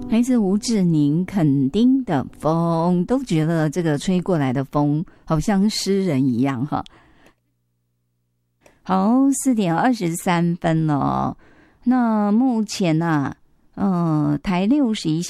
来自吴志宁垦丁的风，都觉得这个吹过来的风好像诗人一样哈。好，4点23分了。那目前台61线